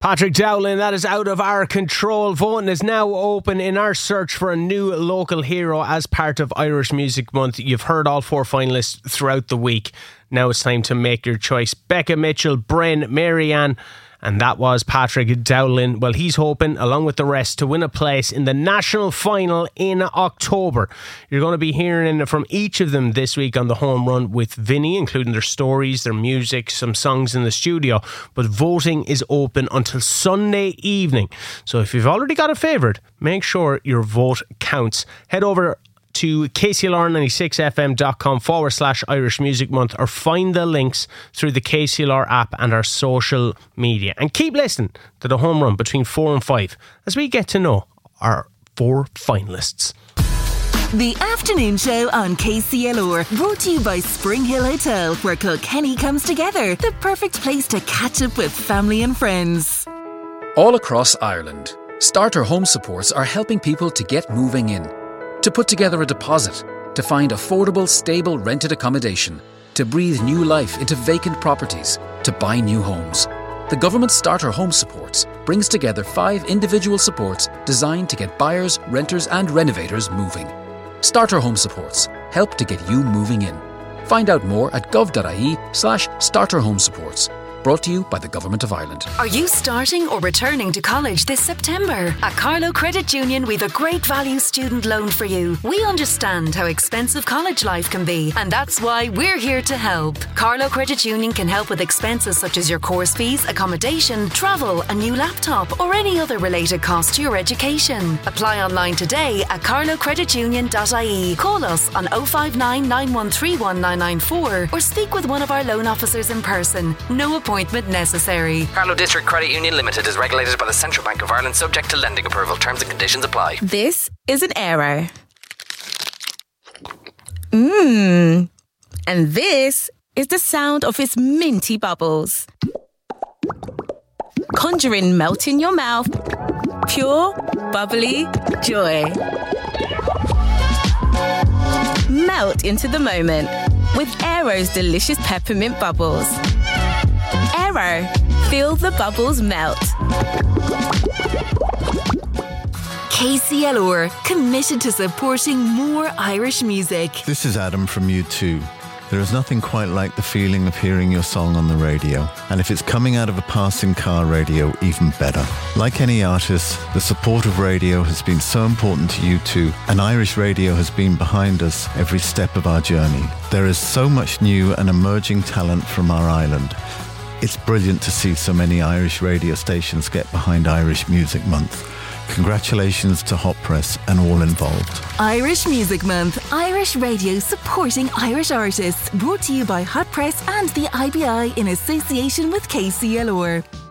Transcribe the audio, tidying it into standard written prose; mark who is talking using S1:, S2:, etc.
S1: Patrick Dowling, that is out of our control. Voting is now open in our search for a new local hero as part of Irish Music Month. You've heard all 4 finalists throughout the week. Now it's time to make your choice. Becca Mitchell, Bryn, Marianne, and that was Patrick Dowling. Well, he's hoping, along with the rest, to win a place in the national final in October. You're going to be hearing from each of them this week on The Home Run with Vinny, including their stories, their music, some songs in the studio. But voting is open until Sunday evening. So if you've already got a favourite, make sure your vote counts. Head over to kclr96fm.com/Irish Music Month or find the links through the KCLR app and our social media. And keep listening to The Home Run between 4 and 5 as we get to know our 4 finalists.
S2: The afternoon show on KCLR, brought to you by Spring Hill Hotel, where Kilkenny comes together. The perfect place to catch up with family and friends.
S3: All across Ireland, Starter Home Supports are helping people to get moving in, to put together a deposit, to find affordable, stable rented accommodation, to breathe new life into vacant properties, to buy new homes. The government Starter Home Supports brings together 5 individual supports designed to get buyers, renters and renovators moving. Starter Home Supports help to get you moving in. Find out more at gov.ie/Starter Home Supports. Brought to you by the Government of Ireland.
S4: Are you starting or returning to college this September? At Carlow Credit Union, we've a great value student loan for you. We understand how expensive college life can be, and that's why we're here to help. Carlow Credit Union can help with expenses such as your course fees, accommodation, travel, a new laptop, or any other related cost to your education. Apply online today at carlowcreditunion.ie. Call us on 059 9131 994 or speak with one of our loan officers in person. No appointment necessary.
S5: Carlow District Credit Union Limited is regulated by the Central Bank of Ireland, subject to lending approval. Terms and conditions apply.
S2: This is an error. And this is the sound of its minty bubbles. Conjuring melt in your mouth. Pure, bubbly joy. Melt into the moment with Aero's delicious peppermint bubbles. Aero, feel the bubbles melt. KCLR, committed to supporting more Irish music.
S6: This is Adam from U2. There is nothing quite like the feeling of hearing your song on the radio. And if it's coming out of a passing car radio, even better. Like any artist, the support of radio has been so important to U2, and Irish radio has been behind us every step of our journey. There is so much new and emerging talent from our island. It's brilliant to see so many Irish radio stations get behind Irish Music Month. Congratulations to Hot Press and all involved.
S2: Irish Music Month, Irish radio supporting Irish artists. Brought to you by Hot Press and the IBI in association with KCLR.